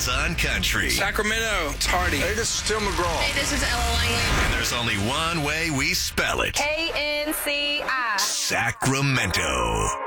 Hands on Country. Sacramento, it's Hardy. Hey, this is Tim McGraw. Hey, this is Ella Langley. And there's only one way we spell it. KNCI. Sacramento.